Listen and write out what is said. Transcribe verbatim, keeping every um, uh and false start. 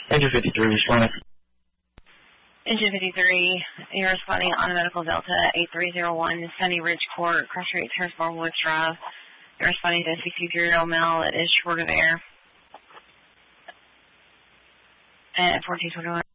Engine fifty-three, responding. Engine fifty-three, you're responding on Medical Delta eight three zero one, Sunny Ridge Court, Cross Street, Terrace Woods Drive. You're responding to a sixty-three-year-old male that is short of air. And fourteen twenty-one.